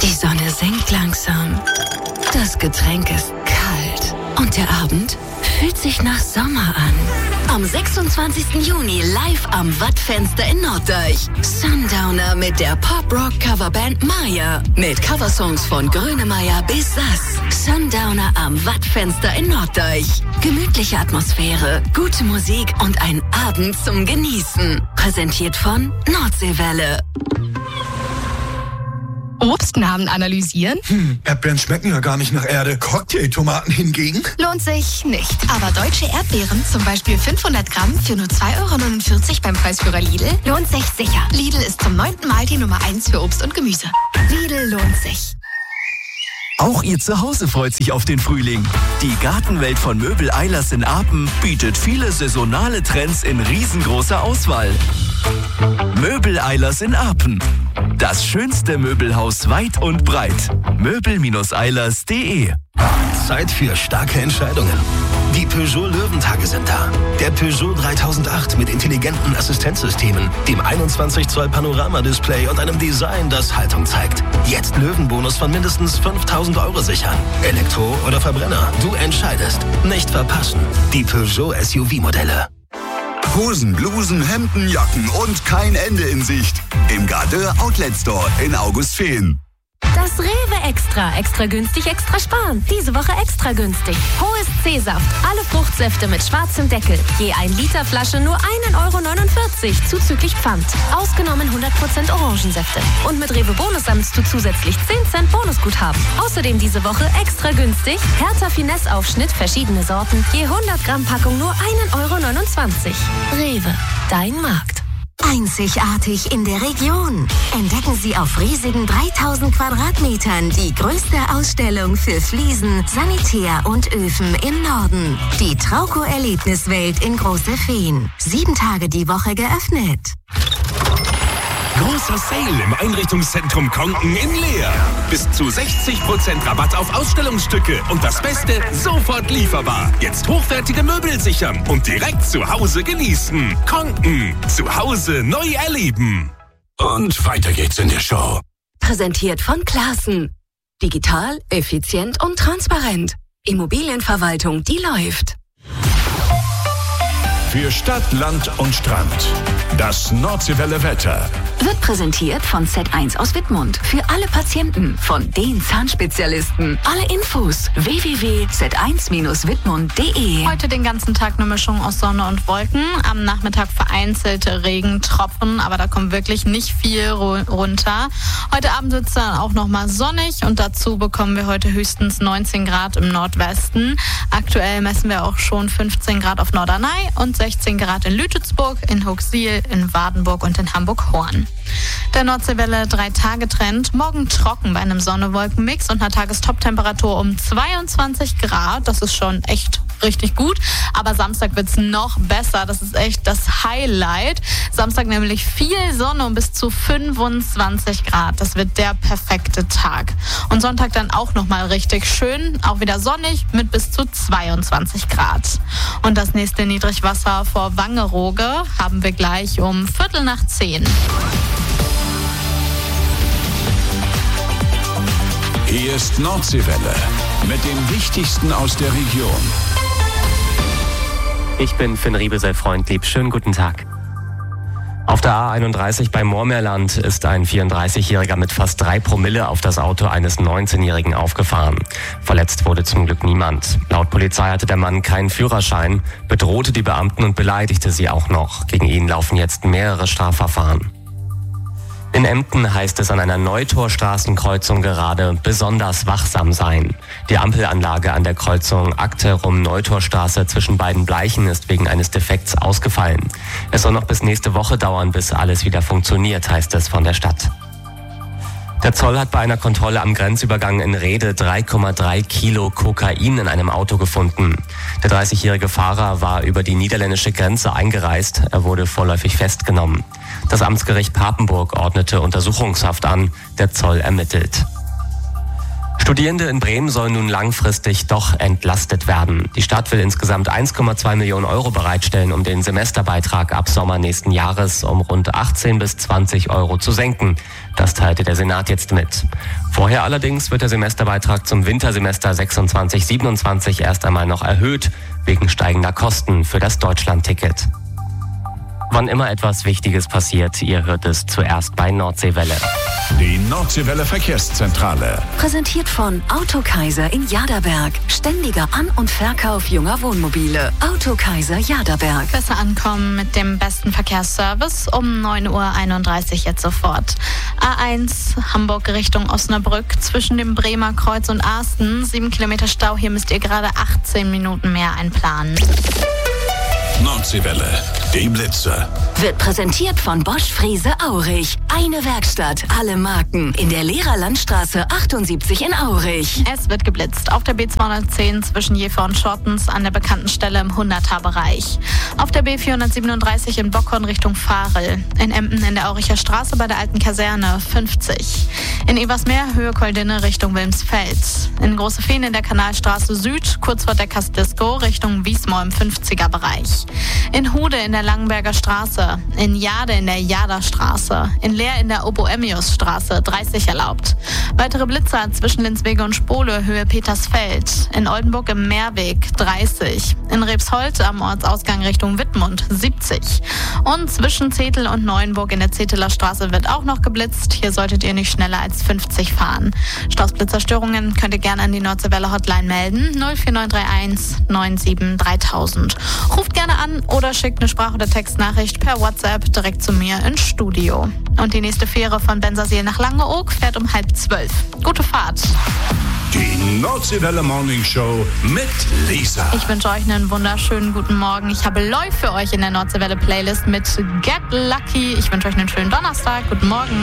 Die Sonne sinkt langsam. Das Getränk ist kalt. Und der Abend fühlt sich nach Sommer an. Am 26. Juni live am Wattfenster in Norddeich. Sundowner mit der Pop-Rock-Coverband Maya. Mit Coversongs von Grönemeyer bis Sass. Sundowner am Wattfenster in Norddeich. Gemütliche Atmosphäre, gute Musik und ein Abend zum Genießen. Präsentiert von Nordseewelle. Obstnamen analysieren? Erdbeeren schmecken ja gar nicht nach Erde. Cocktailtomaten hingegen? Lohnt sich nicht. Aber deutsche Erdbeeren, zum Beispiel 500 Gramm für nur 2,49 € beim Preisführer Lidl, lohnt sich sicher. Lidl ist zum 9. Mal die Nummer 1 für Obst und Gemüse. Lidl lohnt sich. Auch Ihr Zuhause freut sich auf den Frühling. Die Gartenwelt von Möbel Eilers in Apen bietet viele saisonale Trends in riesengroßer Auswahl. Möbel Eilers in Apen. Das schönste Möbelhaus weit und breit. Möbel-eilers.de. Zeit für starke Entscheidungen. Die Peugeot Löwentage sind da. Der Peugeot 3008 mit intelligenten Assistenzsystemen, dem 21 Zoll Panoramadisplay und einem Design, das Haltung zeigt. Jetzt Löwenbonus von mindestens 5.000 € sichern. Elektro oder Verbrenner, du entscheidest. Nicht verpassen. Die Peugeot SUV-Modelle. Hosen, Blusen, Hemden, Jacken und kein Ende in Sicht. Im Gardeur Outlet Store in Augustfehn. Das Rewe Extra. Extra günstig, extra sparen. Diese Woche extra günstig. Hohes C-Saft. Alle Fruchtsäfte mit schwarzem Deckel. Je 1 Liter Flasche nur 1,49 € zuzüglich Pfand. Ausgenommen 100% Orangensäfte. Und mit Rewe Bonus sammelst du zusätzlich 10 Cent Bonusguthaben. Außerdem diese Woche extra günstig. Hertha Finesse Aufschnitt, verschiedene Sorten. Je 100 Gramm Packung nur 1,29 €. Rewe. Dein Markt. Einzigartig in der Region. Entdecken Sie auf riesigen 3000 Quadratmetern die größte Ausstellung für Fliesen, Sanitär und Öfen im Norden. Die Trauco-Erlebniswelt in Große Fehn. 7 Tage die Woche geöffnet. Großer Sale im Einrichtungszentrum Konken in Leer. Bis zu 60% Rabatt auf Ausstellungsstücke. Und das Beste, sofort lieferbar. Jetzt hochwertige Möbel sichern und direkt zu Hause genießen. Konken, zu Hause neu erleben. Und weiter geht's in der Show. Präsentiert von Classen. Digital, effizient und transparent. Immobilienverwaltung, die läuft. Für Stadt, Land und Strand. Das Nordseewelle Wetter. Wird präsentiert von Z1 aus Wittmund. Für alle Patienten von den Zahnspezialisten. Alle Infos www.z1-wittmund.de. Heute den ganzen Tag eine Mischung aus Sonne und Wolken. Am Nachmittag vereinzelte Regentropfen, aber da kommt wirklich nicht viel runter. Heute Abend wird es dann auch nochmal sonnig und dazu bekommen wir heute höchstens 19 Grad im Nordwesten. Aktuell messen wir auch schon 15 Grad auf Norderney und 16 Grad in Lütetsburg, in Hooksiel, in Wardenburg und in Hamburg-Horn. Der Nordseewelle 3-Tage-Trend. Morgen trocken bei einem Sonne-Wolken-Mix und einer Tagestop-Temperatur um 22 Grad. Das ist schon echt richtig gut. Aber Samstag wird es noch besser. Das ist echt das Highlight. Samstag nämlich viel Sonne und bis zu 25 Grad. Das wird der perfekte Tag. Und Sonntag dann auch nochmal richtig schön. Auch wieder sonnig mit bis zu 22 Grad. Und das nächste Niedrigwasser vor Wangerooge haben wir gleich um 9:15. Hier ist Nordseewelle mit dem Wichtigsten aus der Region. Ich bin Finn Riebesel-Freundlieb. Schönen guten Tag. Auf der A31 bei Moormeerland ist ein 34-Jähriger mit fast 3 Promille auf das Auto eines 19-Jährigen aufgefahren. Verletzt wurde zum Glück niemand. Laut Polizei hatte der Mann keinen Führerschein, bedrohte die Beamten und beleidigte sie auch noch. Gegen ihn laufen jetzt mehrere Strafverfahren. In Emden heißt es an einer Neutorstraßenkreuzung gerade besonders wachsam sein. Die Ampelanlage an der Kreuzung Akterum-Neutorstraße zwischen beiden Bleichen ist wegen eines Defekts ausgefallen. Es soll noch bis nächste Woche dauern, bis alles wieder funktioniert, heißt es von der Stadt. Der Zoll hat bei einer Kontrolle am Grenzübergang in Rhede 3,3 Kilo Kokain in einem Auto gefunden. Der 30-jährige Fahrer war über die niederländische Grenze eingereist. Er wurde vorläufig festgenommen. Das Amtsgericht Papenburg ordnete Untersuchungshaft an. Der Zoll ermittelt. Studierende in Bremen sollen nun langfristig doch entlastet werden. Die Stadt will insgesamt 1,2 Millionen Euro bereitstellen, um den Semesterbeitrag ab Sommer nächsten Jahres um rund 18 bis 20 Euro zu senken. Das teilte der Senat jetzt mit. Vorher allerdings wird der Semesterbeitrag zum Wintersemester 26/27 erst einmal noch erhöht, wegen steigender Kosten für das Deutschlandticket. Wann immer etwas Wichtiges passiert, ihr hört es zuerst bei Nordseewelle. Die Nordseewelle Verkehrszentrale. Präsentiert von Autokaiser in Jaderberg. Ständiger An- und Verkauf junger Wohnmobile. Autokaiser Jaderberg. Besser ankommen mit dem besten Verkehrsservice um 9:31 Uhr jetzt sofort. A1 Hamburg Richtung Osnabrück zwischen dem Bremer Kreuz und Arsten. 7 Kilometer Stau, hier müsst ihr gerade 18 Minuten mehr einplanen. Nordseewelle, die Blitze. Wird präsentiert von Bosch Frese Aurich. Eine Werkstatt, alle Marken. In der Lehrerlandstraße 78 in Aurich. Es wird geblitzt auf der B210 zwischen Jever und Schortens an der bekannten Stelle im 100er-Bereich. Auf der B437 in Bockhorn Richtung Varel. In Emden in der Auricher Straße bei der alten Kaserne 50. In Eversmeer Höhe Koldinne Richtung Wilmsfeld. In Große Feen in der Kanalstraße Süd, kurz vor der Disco Richtung Wiesmoor im 50er-Bereich. In Hude in der Langenberger Straße, in Jade in der Jaderstraße, in Leer in der Oboemiusstraße 30 erlaubt. Weitere Blitzer zwischen Linswege und Spole Höhe Petersfeld, in Oldenburg im Meerweg 30, in Rebsholt am Ortsausgang Richtung Wittmund 70 und zwischen Zetel und Neuenburg in der Zeteler Straße wird auch noch geblitzt. Hier solltet ihr nicht schneller als 50 fahren. Stausblitzerstörungen könnt ihr gerne an die Nordseewelle Hotline melden 04931 97 3000. Ruft gerne an oder schickt eine Sprach- oder Textnachricht per WhatsApp direkt zu mir ins Studio. Und die nächste Fähre von Bensersiel nach Langeoog fährt um 11:30. Gute Fahrt. Die Nordseewelle Morning Show mit Lisa. Ich wünsche euch einen wunderschönen guten Morgen. Ich habe Läuf für euch in der Nordseewelle Playlist mit Get Lucky. Ich wünsche euch einen schönen Donnerstag. Guten Morgen.